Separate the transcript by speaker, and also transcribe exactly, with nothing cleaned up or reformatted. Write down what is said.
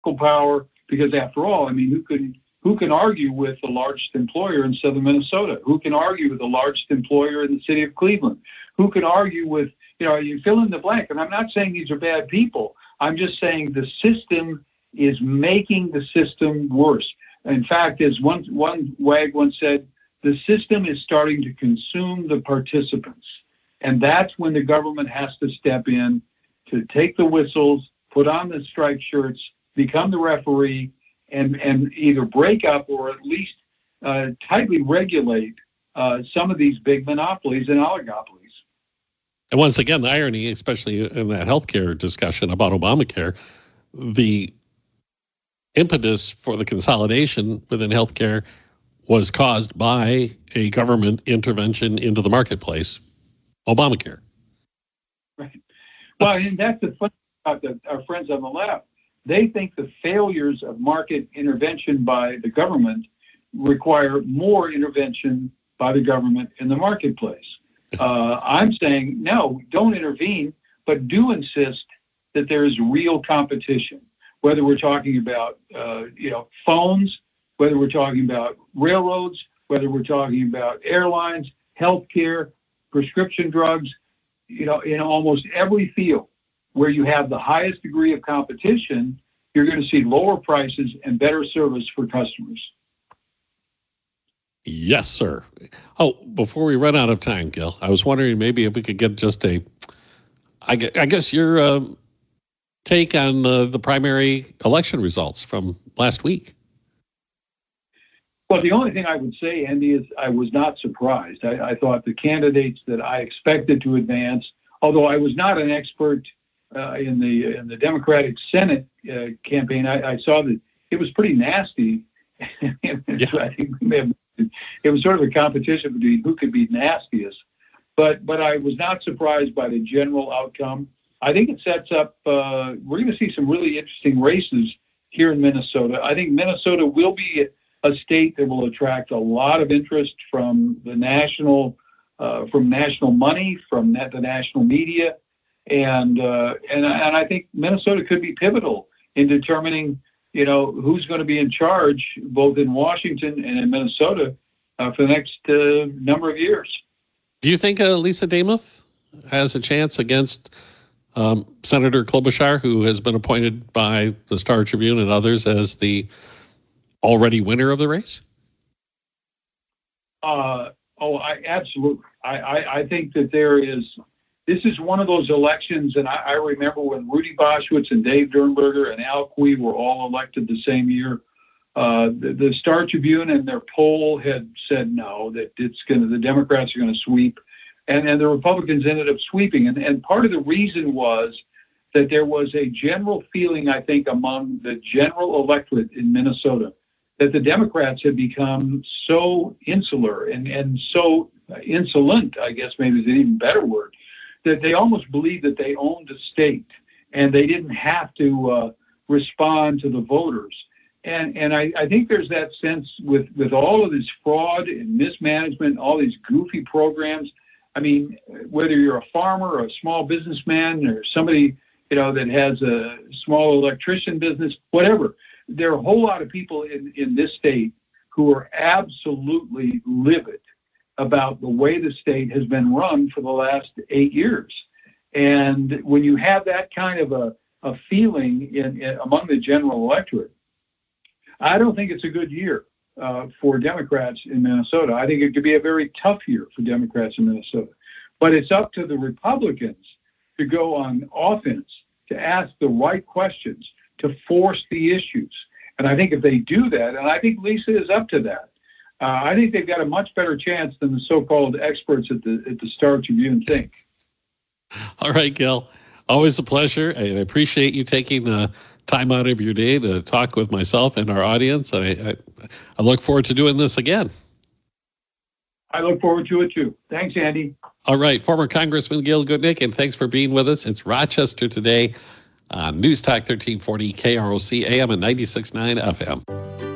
Speaker 1: power, because after all, I mean, who can who can argue with the largest employer in southern Minnesota? Who can argue with the largest employer in the city of Cleveland? Who can argue with, you know, you fill in the blank? And I'm not saying these are bad people. I'm just saying the system is making the system worse. In fact, as one one wag once said, the system is starting to consume the participants. And that's when the government has to step in to take the whistles, put on the striped shirts, become the referee, and, and either break up or at least uh, tightly regulate uh, some of these big monopolies and oligopolies.
Speaker 2: And once again, the irony, especially in that healthcare discussion about Obamacare, the impetus for the consolidation within healthcare was caused by a government intervention into the marketplace, Obamacare.
Speaker 1: Right. Well, and that's the fun about the, our friends on the left. They think the failures of market intervention by the government require more intervention by the government in the marketplace. Uh, I'm saying, no, don't intervene, but do insist that there is real competition, whether we're talking about, uh, you know, phones, whether we're talking about railroads, whether we're talking about airlines, healthcare, prescription drugs, you know, in almost every field where you have the highest degree of competition, you're going to see lower prices and better service for customers.
Speaker 2: Yes, sir. Oh, before we run out of time, Gil, I was wondering maybe if we could get just a, I guess your uh, take on uh, the primary election results from last week.
Speaker 1: Well, the only thing I would say, Andy, is I was not surprised. I, I thought the candidates that I expected to advance, although I was not an expert uh, in the in the Democratic Senate uh, campaign, I, I saw that it was pretty nasty. Yeah. I think we may have, it was sort of a competition between who could be nastiest. But but I was not surprised by the general outcome. I think it sets up, uh, we're going to see some really interesting races here in Minnesota. I think Minnesota will be a state that will attract a lot of interest from the national, uh, from national money, from the national media. And, uh, and, and I think Minnesota could be pivotal in determining, you know, who's going to be in charge both in Washington and in Minnesota uh, for the next uh, number of years.
Speaker 2: Do you think uh, Lisa Demuth has a chance against um, Senator Klobuchar, who has been appointed by the Star Tribune and others as the already winner of the race?
Speaker 1: Uh, oh, I absolutely. I, I, I think that there is, this is one of those elections, and I, I remember when Rudy Boschwitz and Dave Durnberger and Al Quie were all elected the same year. Uh, the, the Star Tribune and their poll had said no, that it's going to, the Democrats are going to sweep, and, and the Republicans ended up sweeping. And, and part of the reason was that there was a general feeling, I think, among the general electorate in Minnesota that the Democrats had become so insular and, and so insolent, I guess maybe is an even better word, that they almost believed that they owned the state and they didn't have to uh, respond to the voters. And and I, I think there's that sense with, with all of this fraud and mismanagement, all these goofy programs. I mean, whether you're a farmer or a small businessman or somebody, you know, that has a small electrician business, whatever, there are a whole lot of people in, in this state who are absolutely livid about the way the state has been run for the last eight years. And when you have that kind of a, a feeling in, in among the general electorate, I don't think it's a good year uh, for Democrats in Minnesota. I think it could be a very tough year for Democrats in Minnesota. But it's up to the Republicans to go on offense, to ask the right questions, to force the issues. And I think if they do that, and I think Lisa is up to that, uh, I think they've got a much better chance than the so-called experts at the at the Star Tribune think.
Speaker 2: All right, Gil. Always a pleasure. I appreciate you taking the time out of your day to talk with myself and our audience. I, I, I look forward to doing this again.
Speaker 1: I look forward to it too. Thanks, Andy.
Speaker 2: All right. Former Congressman Gil Goodnick, and thanks for being with us. It's Rochester Today on News Talk thirteen forty K R O C A M and ninety-six point nine F M.